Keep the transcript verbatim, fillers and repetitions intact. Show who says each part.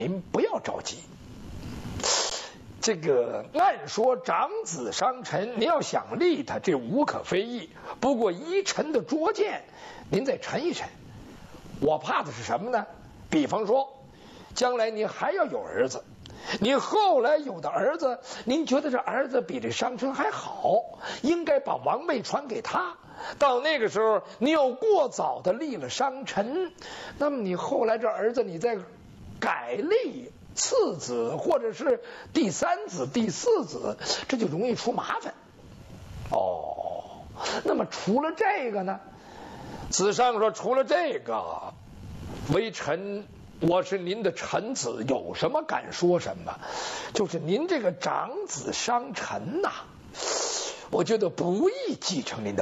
Speaker 1: 您不要着急。这个按说长子商臣，您要想立他，这无可非议。不过依臣的拙见，您再沉一沉。我怕的是什么呢？比方说，将来您还要有儿子，你后来有的儿子，您觉得这儿子比这商臣还好，应该把王位传给他。到那个时候，你又过早的立了商臣，那么你后来这儿子，你再改立次子或者是第三子、第四子，这就容易出麻烦。哦，那么除了这个呢？子商说，除了这个，微臣我是您的臣子，有什么敢说什么。就是您这个长子商臣呐、啊，我觉得不宜继承您的